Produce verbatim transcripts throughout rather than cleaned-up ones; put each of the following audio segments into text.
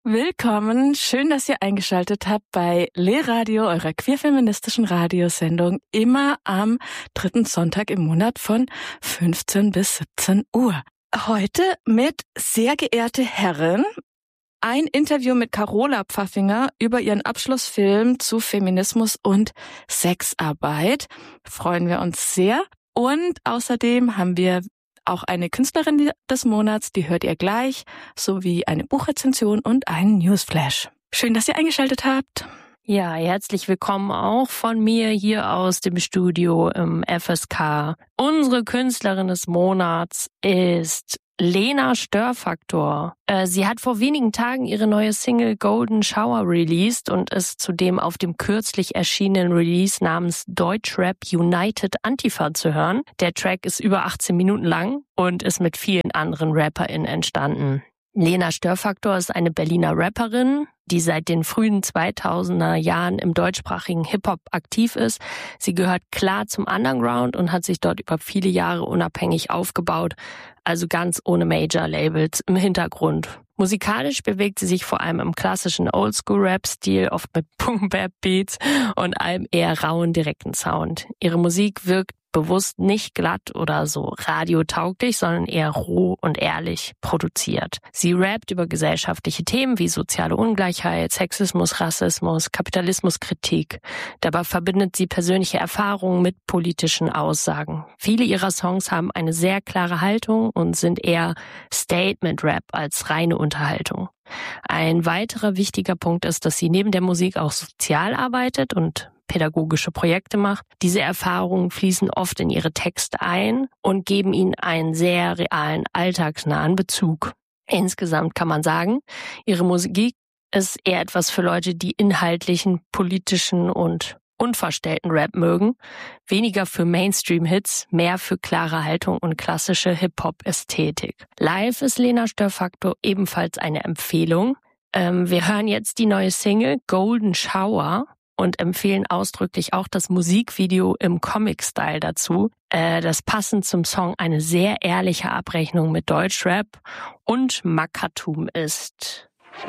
Willkommen, schön, dass ihr eingeschaltet habt bei Lehradio, eurer queerfeministischen Radiosendung, immer am dritten Sonntag im Monat von fünfzehn bis siebzehn Uhr. Heute mit sehr geehrte Herren, ein Interview mit Carola Pfaffinger über ihren Abschlussfilm zu Feminismus und Sexarbeit. Freuen wir uns sehr. Und außerdem haben wir auch eine Künstlerin des Monats, die hört ihr gleich, sowie eine Buchrezension und einen Newsflash. Schön, dass ihr eingeschaltet habt. Ja, herzlich willkommen auch von mir hier aus dem Studio im F S K. Unsere Künstlerin des Monats ist Lena Störfaktor. Äh, sie hat vor wenigen Tagen ihre neue Single Golden Shower released und ist zudem auf dem kürzlich erschienenen Release namens Deutschrap United Antifa zu hören. Der Track ist über achtzehn Minuten lang und ist mit vielen anderen RapperInnen entstanden. Lena Störfaktor ist eine Berliner Rapperin, die seit den frühen zweitausender Jahren im deutschsprachigen Hip-Hop aktiv ist. Sie gehört klar zum Underground und hat sich dort über viele Jahre unabhängig aufgebaut, also ganz ohne Major-Labels im Hintergrund. Musikalisch bewegt sie sich vor allem im klassischen Oldschool-Rap-Stil, oft mit Boom-Bap-Beats und einem eher rauen, direkten Sound. Ihre Musik wirkt bewusst nicht glatt oder so radiotauglich, sondern eher roh und ehrlich produziert. Sie rappt über gesellschaftliche Themen wie soziale Ungleichheit, Sexismus, Rassismus, Kapitalismuskritik. Dabei verbindet sie persönliche Erfahrungen mit politischen Aussagen. Viele ihrer Songs haben eine sehr klare Haltung und sind eher Statement-Rap als reine Unterhaltung. Ein weiterer wichtiger Punkt ist, dass sie neben der Musik auch sozial arbeitet und pädagogische Projekte macht. Diese Erfahrungen fließen oft in ihre Texte ein und geben ihnen einen sehr realen, alltagsnahen Bezug. Insgesamt kann man sagen, ihre Musik ist eher etwas für Leute, die inhaltlichen, politischen und unverstellten Rap mögen, weniger für Mainstream-Hits, mehr für klare Haltung und klassische Hip-Hop-Ästhetik. Live ist Lena Störfaktor ebenfalls eine Empfehlung. Ähm, wir hören jetzt die neue Single Golden Shower und empfehlen ausdrücklich auch das Musikvideo im Comic-Style dazu. Äh, das passend zum Song eine sehr ehrliche Abrechnung mit Deutschrap und Mackertum ist.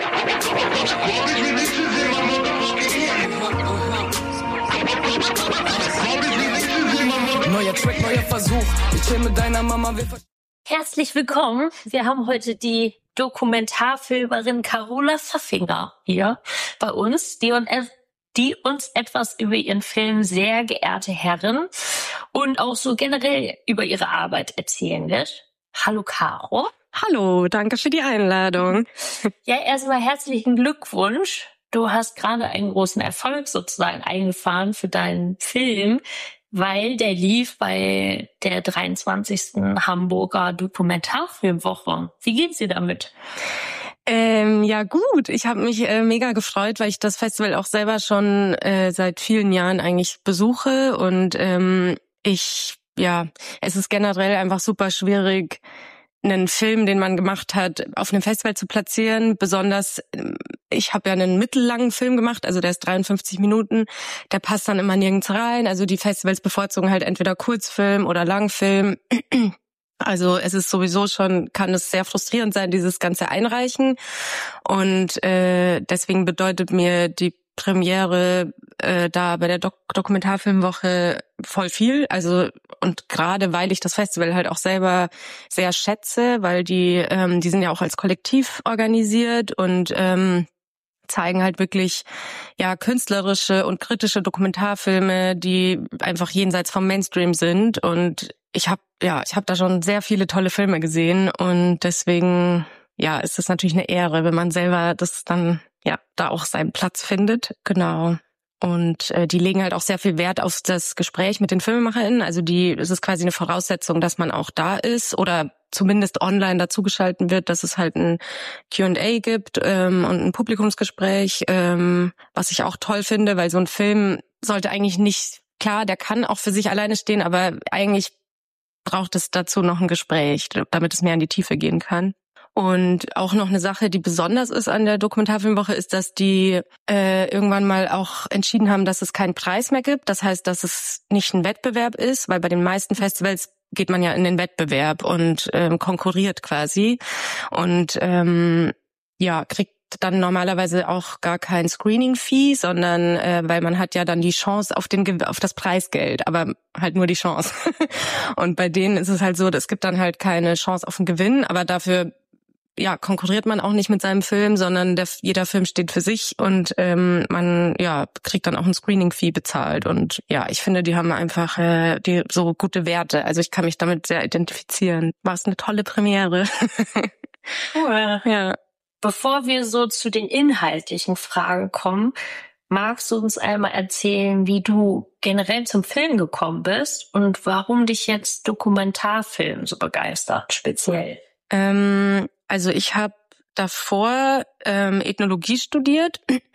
Neuer Track, neuer Versuch. Ich chill mit deiner Mama. Herzlich willkommen. Wir haben heute die Dokumentarfilmerin Carola Pfaffinger hier bei uns, die und die uns etwas über ihren Film Sehr geehrte Herren und auch so generell über ihre Arbeit erzählen wird. Hallo Caro. Hallo, danke für die Einladung. Ja, erstmal herzlichen Glückwunsch. Du hast gerade einen großen Erfolg sozusagen eingefahren für deinen Film, weil der lief bei der dreiundzwanzigsten Hamburger Dokumentarfilmwoche. Wie geht's dir damit? Ähm, ja gut, ich habe mich äh, mega gefreut, weil ich das Festival auch selber schon äh, seit vielen Jahren eigentlich besuche und ähm, ich, ja, es ist generell einfach super schwierig, einen Film, den man gemacht hat, auf einem Festival zu platzieren. Besonders, ich habe ja einen mittellangen Film gemacht, also der ist dreiundfünfzig Minuten, der passt dann immer nirgends rein. Also die Festivals bevorzugen halt entweder Kurzfilm oder Langfilm. Also es ist sowieso schon, kann es sehr frustrierend sein, dieses ganze Einreichen. Und äh, deswegen bedeutet mir die Premiere äh, da bei der Dok- Dokumentarfilmwoche voll viel. Also und gerade weil ich das Festival halt auch selber sehr schätze, weil die ähm, die sind ja auch als Kollektiv organisiert und ähm, zeigen halt wirklich ja künstlerische und kritische Dokumentarfilme, die einfach jenseits vom Mainstream sind. Und ich habe ja ich habe da schon sehr viele tolle Filme gesehen und deswegen ja ist es natürlich eine Ehre, wenn man selber das dann ja da auch seinen Platz findet. Genau. Und äh, die legen halt auch sehr viel Wert auf das Gespräch mit den FilmemacherInnen. Also die, es ist quasi eine Voraussetzung, dass man auch da ist oder zumindest online dazugeschalten wird, dass es halt ein Q and A gibt ähm, und ein Publikumsgespräch, ähm, was ich auch toll finde, weil so ein Film sollte eigentlich nicht, klar, der kann auch für sich alleine stehen, aber eigentlich braucht es dazu noch ein Gespräch, damit es mehr in die Tiefe gehen kann. Und auch noch eine Sache, die besonders ist an der Dokumentarfilmwoche, ist, dass die äh, irgendwann mal auch entschieden haben, dass es keinen Preis mehr gibt. Das heißt, dass es nicht ein Wettbewerb ist, weil bei den meisten Festivals geht man ja in den Wettbewerb und ähm, konkurriert quasi und ähm, ja kriegt dann normalerweise auch gar kein Screening-Fee, sondern äh, weil man hat ja dann die Chance auf den auf das Preisgeld, aber halt nur die Chance. Und bei denen ist es halt so, es gibt dann halt keine Chance auf einen Gewinn, aber dafür ja konkurriert man auch nicht mit seinem Film, sondern der, jeder Film steht für sich und ähm, man ja kriegt dann auch ein Screening-Fee bezahlt. Und ja, ich finde, die haben einfach äh, die so gute Werte. Also ich kann mich damit sehr identifizieren. War es eine tolle Premiere. Cool. Ja. Bevor wir so zu den inhaltlichen Fragen kommen, magst du uns einmal erzählen, wie du generell zum Film gekommen bist und warum dich jetzt Dokumentarfilm so begeistert, speziell? Ähm, also ich habe davor ähm, Ethnologie studiert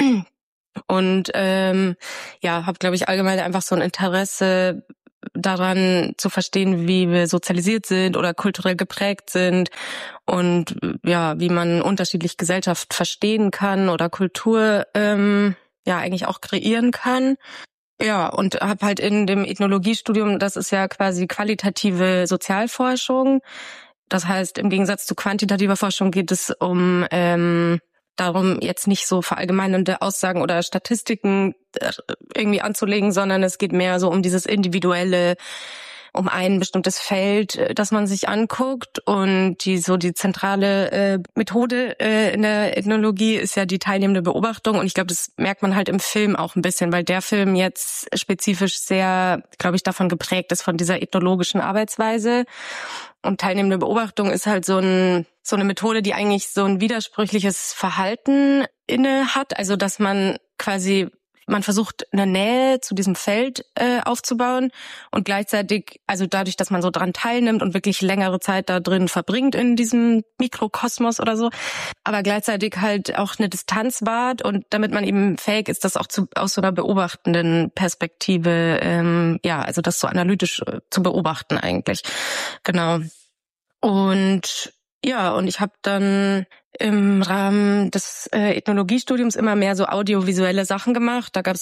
und ähm, ja, habe, glaube ich, allgemein einfach so ein Interesse daran zu verstehen, wie wir sozialisiert sind oder kulturell geprägt sind und ja, wie man unterschiedlich Gesellschaft verstehen kann oder Kultur ähm, ja eigentlich auch kreieren kann. Ja, und habe halt in dem Ethnologiestudium, das ist ja quasi qualitative Sozialforschung. Das heißt, im Gegensatz zu quantitativer Forschung geht es um ähm, darum, jetzt nicht so verallgemeinernde Aussagen oder Statistiken irgendwie anzulegen, sondern es geht mehr so um dieses Individuelle, um ein bestimmtes Feld, das man sich anguckt. Und die so die zentrale äh, Methode äh, in der Ethnologie ist ja die teilnehmende Beobachtung. Und ich glaube, das merkt man halt im Film auch ein bisschen, weil der Film jetzt spezifisch sehr, glaube ich, davon geprägt ist, von dieser ethnologischen Arbeitsweise. Und teilnehmende Beobachtung ist halt so ein so eine Methode, die eigentlich so ein widersprüchliches Verhalten inne hat. Also dass man quasi man versucht, eine Nähe zu diesem Feld äh, aufzubauen und gleichzeitig, also dadurch, dass man so dran teilnimmt und wirklich längere Zeit da drin verbringt in diesem Mikrokosmos oder so, aber gleichzeitig halt auch eine Distanz wahrt und damit man eben fähig ist, das auch zu, aus so einer beobachtenden Perspektive, ähm, ja, also das so analytisch äh, zu beobachten eigentlich. Genau. Und ja, und ich habe dann im Rahmen des äh, Ethnologiestudiums immer mehr so audiovisuelle Sachen gemacht. Da gab es